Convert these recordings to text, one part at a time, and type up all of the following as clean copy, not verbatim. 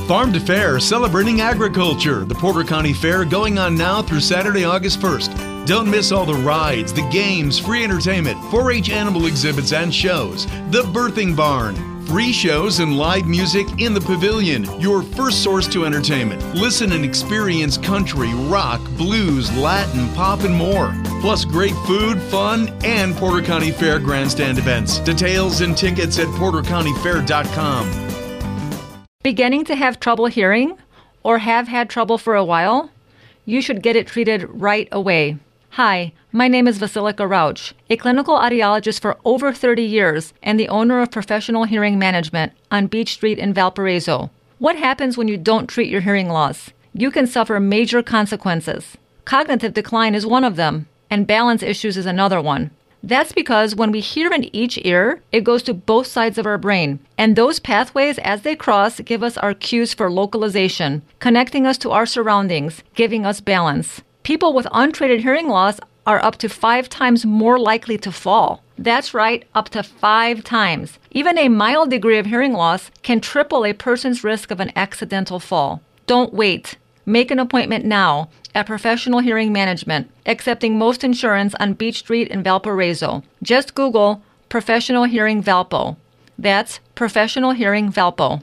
Farm to Fair, celebrating agriculture. The Porter County Fair going on now through Saturday, August 1st. Don't miss all the rides, the games, free entertainment, 4-H animal exhibits and shows. The Birthing Barn. Free shows and live music in the pavilion. Your first source to entertainment. Listen and experience country, rock, blues, Latin, pop, and more. Plus great food, fun, and Porter County Fair grandstand events. Details and tickets at portercountyfair.com. Beginning to have trouble hearing or have had trouble for a while? You should get it treated right away. Hi, my name is Vasilika Rauch, a clinical audiologist for over 30 years and the owner of Professional Hearing Management on Beach Street in Valparaiso. What happens when you don't treat your hearing loss? You can suffer major consequences. Cognitive decline is one of them, and balance issues is another one. That's because when we hear in each ear, it goes to both sides of our brain. And those pathways, as they cross, give us our cues for localization, connecting us to our surroundings, giving us balance. People with untreated hearing loss are up to 5 times more likely to fall. That's right, up to 5 times. Even a mild degree of hearing loss can triple a person's risk of an accidental fall. Don't wait. Make an appointment now at Professional Hearing Management, accepting most insurance on Beach Street in Valparaiso. Just Google Professional Hearing Valpo. That's Professional Hearing Valpo.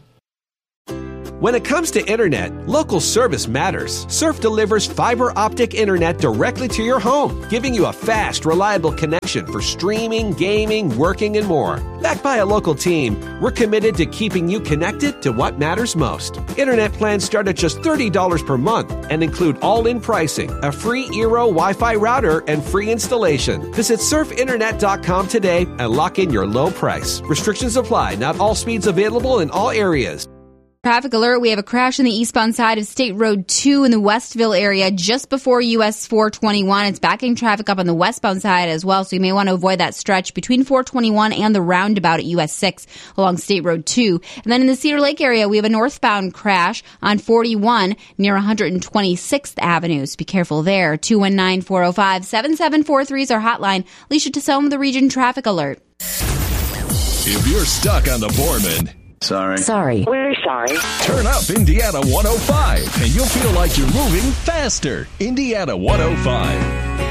When it comes to internet, local service matters. Surf delivers fiber optic internet directly to your home, giving you a fast, reliable connection for streaming, gaming, working, and more. Backed by a local team, we're committed to keeping you connected to what matters most. Internet plans start at just $30 per month and include all-in pricing, a free Eero Wi-Fi router, and free installation. Visit surfinternet.com today and lock in your low price. Restrictions apply. Not all speeds available in all areas. Traffic alert. We have a crash on the eastbound side of State Road 2 in the Westville area just before US 421. It's backing traffic up on the westbound side as well, so you may want to avoid that stretch between 421 and the roundabout at US 6 along State Road 2. And then in the Cedar Lake area, we have a northbound crash on 41 near 126th Avenue. So be careful there. 219-405-7743 is our hotline. Alicia Tassone, the Region Traffic Alert. If you're stuck on the Borman, Sorry. We're sorry. turn up Indiana 105 and you'll feel like you're moving faster. Indiana 105.